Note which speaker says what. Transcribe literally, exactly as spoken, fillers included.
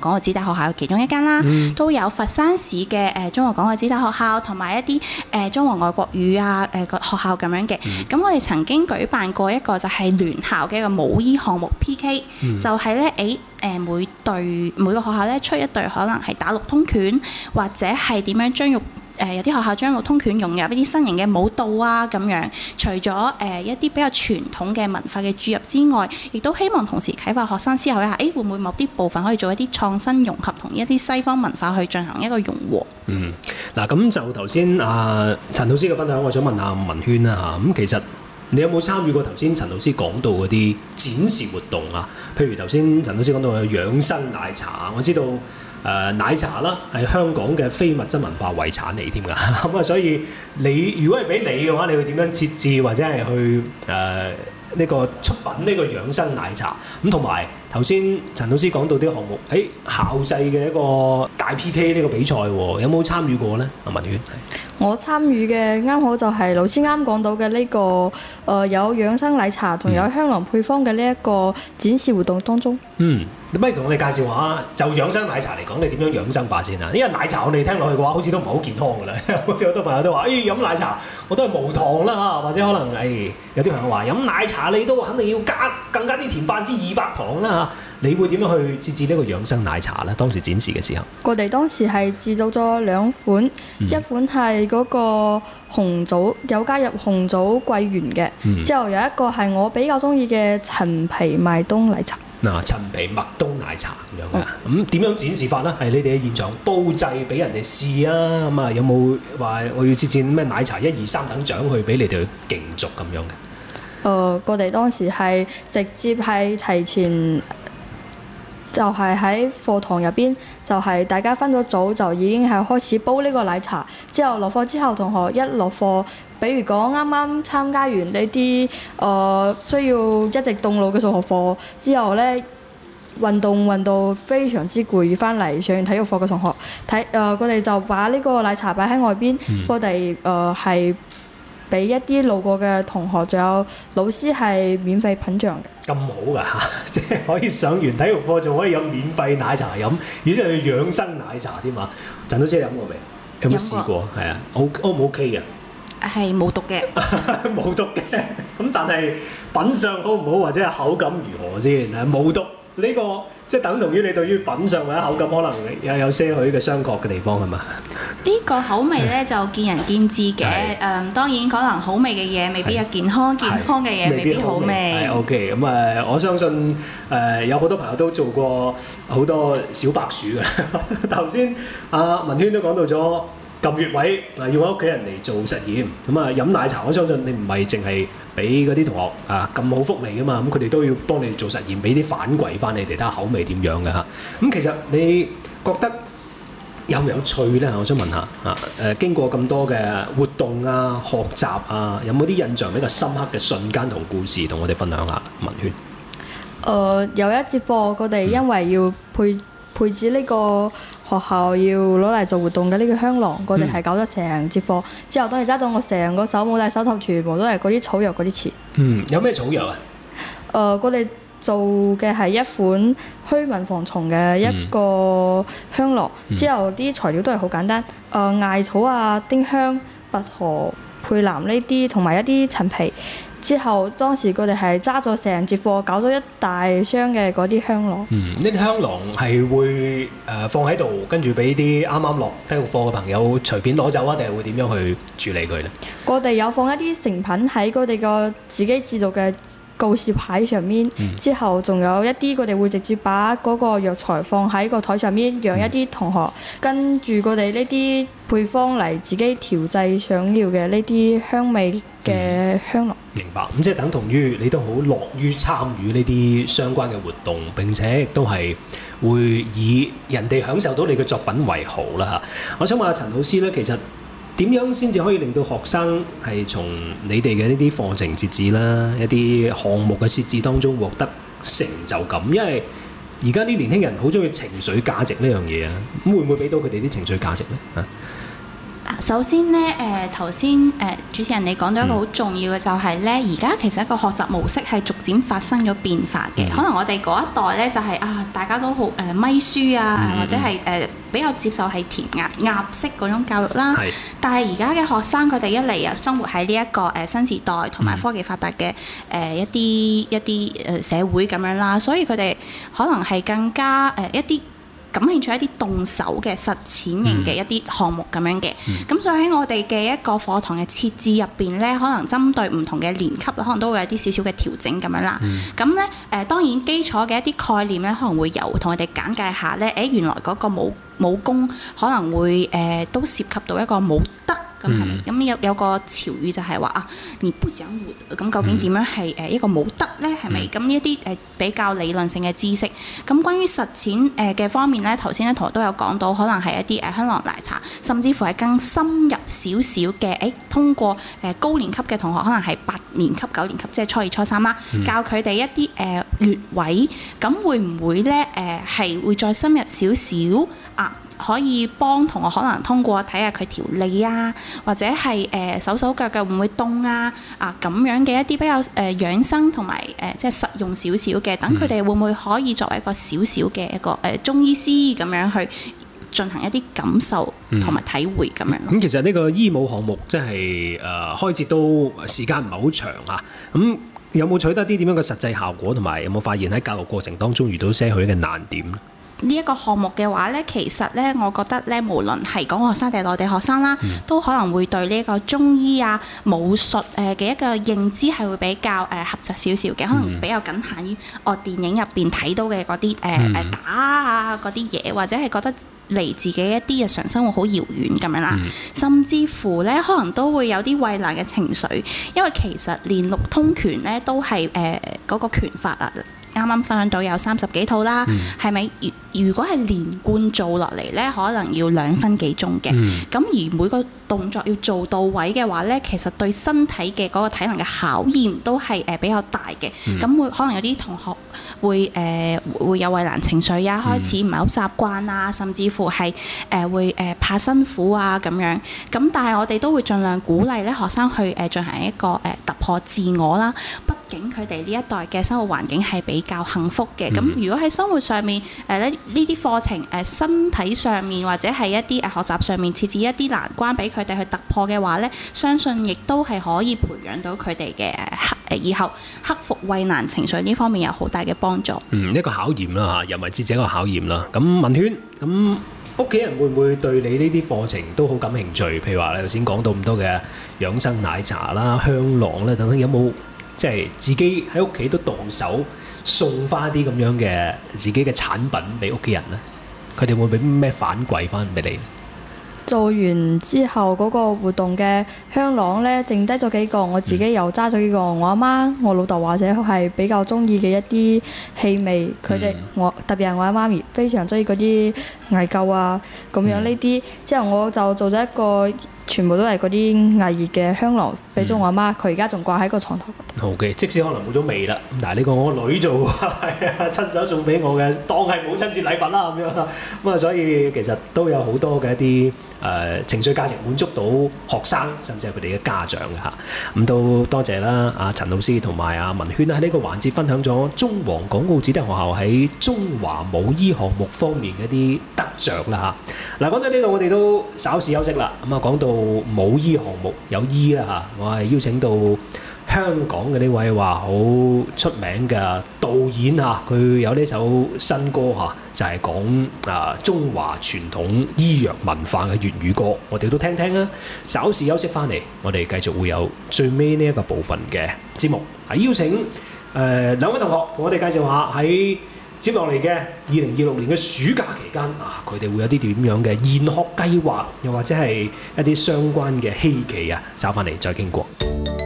Speaker 1: 港澳子弟學校其中一間啦，嗯、都有佛山市嘅誒中華港澳子弟學校，同埋一啲誒中華外國語啊誒個學校咁樣嘅。咁、嗯、我哋曾經舉辦過一個就係聯校嘅一個舞衣項目 P K，、嗯、就係咧誒誒每隊每個學校咧出一隊可能係打六通拳，或者係點樣將肉。誒、呃、有啲學校將六通拳融入一啲新型嘅舞蹈啊咁樣，除咗誒、呃、一啲比較傳統嘅文化嘅注入之外，亦都希望同時啟發學生思考一下，誒、欸、會唔會某啲部分可以做一啲創新融合，同一啲西方文化去進行一個融和。
Speaker 2: 嗯，嗱咁就頭先啊陳老師嘅分享，我想問下文軒啦嚇，咁、啊、其實你有冇參與過頭先陳老師講到嗰啲展示活動啊？譬如頭先陳老師講到有養生奶茶，我知道。誒、呃、奶茶啦，係香港嘅非物質文化遺產嚟添㗎，咁啊，所以你如果係俾你嘅話，你會點樣設置或者係去誒呢、呃這個出品呢個養生奶茶？咁同埋頭先陳老師講到啲項目，喺、欸、校際嘅一個大 P K 呢個比賽喎，有冇參與過呢？阿文軒，
Speaker 3: 我參與嘅啱好就係老師啱講到嘅呢、這個誒、呃、有養生奶茶同有香囊配方嘅呢一個展示活動當中。嗯。你不如同我哋介紹下，就養生奶茶嚟講，你點樣養生法先啊？因為奶茶我哋聽落去嘅話，好似都唔係好健康㗎啦。好似好多朋友都話，誒、哎、飲奶茶我都係無糖啦，或者可能誒、哎、有啲朋友話飲奶茶你都肯定要加更加啲甜百分之二百糖啦。你會點樣去設置呢個養生奶茶咧？當時展示嘅時候，我哋當時係製造咗兩款，嗯、一款係嗰個紅棗有加入紅棗桂圓嘅，嗯、之後有一個係我比較中意嘅陳皮麥冬奶茶。嗱，陳皮麥冬奶茶咁樣嘅，咁點、嗯、樣展示法咧？係你哋喺現場煲製俾人哋試啊？咁啊，有冇話我要設置咩奶茶一二三等獎去俾你哋去競逐咁樣嘅？誒、呃，我哋當時係直接係提前，就係喺課堂入邊，就係大家分咗組，就已經係開始煲呢個奶茶。之後落課之後，同學一落課，比如講啱啱參加完呢啲誒需要一直動腦嘅數學課之後咧，運動運到非常之攰，翻嚟上完體育課嘅同學，睇誒我哋就把呢個奶茶擺喺外邊，嗯、我哋誒係俾一啲路過嘅同學，仲有老師係免費品嚐嘅。咁好㗎嚇，即係可以上完體育課仲可以飲免費奶茶飲，而且係養生奶茶添啊！陳老師飲過未？有冇試過？係啊，O O 唔 OK 嘅？係冇毒嘅，冇毒嘅。咁但係品相好唔好或者係口感如何先？係冇毒呢、呢個即係等同於你對於品相或者口感可能有有些許嘅商榷嘅地方係嘛？呢個口味咧就見仁見智嘅。誒、嗯，當然可能好味嘅嘢未必係健康，健康嘅嘢未必好味。係 OK，咁誒，我相信誒、呃、有好多朋友都做過好多小白鼠嘅。頭先阿文軒都講到咗。撳穴位啊，要揾屋企人嚟做實驗。咁啊，飲奶茶，我相信你唔係淨係俾嗰啲同學啊咁好福利噶嘛。咁佢哋都要幫你做實驗，俾啲反饋翻你哋睇下口味點樣嘅嚇。咁其實你覺得有唔有趣咧？我想問下啊誒，經過咁多嘅活動啊、學習啊，有冇啲印象比較深刻嘅瞬間同故事同我哋分享下？文軒，誒、呃、有一節課，我哋因為要配、嗯、配置呢個學校要攞嚟做活動嘅呢個香囊，我哋係搞咗成節課。之後當然揸到我成個手冇戴手套，全部都係嗰啲草藥嗰啲詞。嗯，有咩草藥啊？誒、呃，我哋做嘅係一款驅蚊防蟲嘅一個香囊。嗯、之後啲材料都係好簡單，誒、呃、艾草啊、丁香、薄荷、佩蘭呢啲，同埋一啲陳皮。之後當時佢哋係揸咗成節課，搞咗一大箱嘅嗰啲香囊。嗯，呢啲香囊係會誒、呃、放喺度，跟住俾啲啱啱落體育課嘅朋友隨便攞走啊，定係會點樣去處理佢咧？我哋有放一啲成品喺佢哋個自己製造嘅告示牌上面，嗯、之後仲有一啲佢哋會直接把嗰個藥材放喺個台上面，讓一啲同學跟住佢哋呢啲配方嚟自己調製想要嘅呢啲香味嘅香囊。明白，咁即係等同於你都好樂於參與呢啲相關嘅活動，並且亦都係會以人哋享受到你嘅作品為豪啦嚇。我想問下陳老師咧，其實點樣先至可以令到學生係從你哋嘅呢啲課程設置啦、一啲項目嘅設置當中獲得成就感？因為而家啲年輕人好中意情緒價值呢樣嘢啊，咁會唔會俾到佢哋啲情緒價值咧？嚇？
Speaker 1: 首先咧，誒頭先誒主持人你講到一個好重要嘅就係咧，而家其實一個學習模式係逐漸發生咗變化嘅。嗯、可能我哋嗰一代咧就係、是、啊，大家都好誒咪書啊，嗯、或者係誒、呃、比較接受係填鴨鴨式嗰種教育啦。是但係而家嘅學生佢哋一嚟啊，生活喺呢一個誒新時代同埋科技發達嘅誒一啲一啲誒社會咁樣啦，所以佢哋可能係更加誒、呃、一啲。感興趣一啲動手嘅實踐型嘅一啲項目咁樣嘅，咁、嗯、所以喺我哋嘅一個課堂嘅設置入邊咧，可能針對唔同嘅年級，可能都會有啲少少嘅調整咁樣啦。咁咧誒，當然基礎嘅一啲概念咧，可能會有同我哋簡介下咧，誒原來嗰個武武功可能會誒、呃、都涉及到一個武德。咁係咪？咁有有個潮語就係話啊，你不講武德，咁究竟點樣係誒一個武德咧？係咪？咁呢一啲誒比較理論性嘅知識。咁關於實踐誒嘅方面咧，頭先咧同學都有講到，可能係一啲誒香囊奶茶，甚至乎係更深入少少嘅誒，通過誒高年級嘅同學，可能係八年級、九年級，即係初二、初三啦，嗯、教佢哋一啲誒穴位，咁會唔會咧誒係會再深入少少啊？可以幫同學可能通過睇下佢條脷啊，或者係誒、呃、手手腳腳會唔會凍啊啊咁樣嘅一啲比較誒、呃、養生同埋誒即係實用少少嘅，等佢哋會唔會可以作為一個少少嘅一個誒、呃、中醫師咁樣去進行一啲感受同埋體會咁樣咯。咁、
Speaker 2: 嗯、其實呢個醫武項目即係誒開節都時間唔係好長啊，咁有冇取得啲點樣嘅實際效果，同埋有冇發現喺教育過程當中遇到些許嘅難點咧？
Speaker 1: 呢一個項目嘅話咧，其實咧，我覺得咧，無論係港澳學生定係內地學生啦，嗯、都可能會對呢一個中醫啊、武術誒嘅一個認知係會比較誒狹窄少少嘅，可能比較僅限於我電影入邊睇到嘅嗰啲誒誒打啊嗰啲嘢，或者係覺得離自己一啲日常生活好遙遠咁樣啦，嗯、甚至乎咧，可能都會有啲畏難嘅情緒，因為其實練六通拳咧都係誒嗰個拳法啊。啱啱分享到有三十幾套啦，係咪、嗯？如果係連貫做落嚟咧，可能要兩分幾鐘嘅。咁、嗯、而每個動作要做到位嘅話咧，其實對身體嘅嗰個體能嘅考驗都係誒比較大嘅。咁、嗯、會可能有啲同學會誒、呃、會有畏難情緒啊，開始唔係好習慣啊，甚至乎係誒、呃、會誒怕辛苦啊咁樣。咁但係我哋都會盡量鼓勵咧學生去誒進行一個誒突破自我啦。畢竟佢哋呢一代嘅生活環境係比較幸福嘅。咁、嗯、如果喺生活上面誒咧呢啲課程誒、呃、身體上面或者係一啲誒學習上面設置一啲難關俾佢哋去突破嘅話咧，相信亦都係可以培養到佢哋嘅克誒以後克服畏難情緒呢方面有好大嘅幫助。嗯，
Speaker 2: 一個考驗啦嚇，人為智者一個考驗啦。咁文軒，咁屋企人會唔會對你呢啲課程都好感興趣？譬如話你頭先講到咁多嘅養生奶茶啦、香囊啦等等，有冇即係自己喺屋企都動手送翻啲咁樣嘅自己嘅產品俾屋企人咧？佢哋會俾咩反饋翻俾你？
Speaker 3: 做完之後嗰個活動嘅香囊呢，剩低咗幾個，我自己又揸咗幾個。我阿媽、我老豆或者係比較中意嘅一啲氣味，佢哋、嗯、我特別係我阿媽咪非常中意嗰啲艾灸啊咁樣呢啲。嗯、之後我就做咗一個。全部都係嗰啲艾葉嘅香囊，俾咗我阿媽，佢而家仲掛喺個床頭嗰度。
Speaker 2: OK，即使可能冇咗味啦，咁但係呢個我個女做，係啊，親手送俾我嘅，當係母親節禮物啦咁樣啦。咁啊，所以其實都有好多嘅一啲誒、呃、情緒價值滿足到學生，甚至係佢哋嘅家長嘅嚇。咁都多謝啦，阿陳老師同埋阿文軒喺呢個環節分享咗中皇港澳子弟學校喺中華武醫項目方面嘅一啲得着啦嚇。嗱，講到呢度，我哋都稍事休息啦。咁啊，講到武醫項目有醫啦嚇，我係邀請到香港嘅呢位話好出名嘅導演嚇，佢有呢首新歌嚇，就係講啊中華傳統醫藥文化嘅粵語歌，我哋都聽聽啦。稍事休息翻嚟，我哋繼續會有最尾呢一個部分嘅節目，係邀請誒、呃、兩位同學同我哋介紹下喺接落嚟嘅二零二六年嘅暑假期間啊，佢哋會有啲點樣嘅研學計劃，又或者係一啲相關嘅希冀啊，找翻嚟再傾過。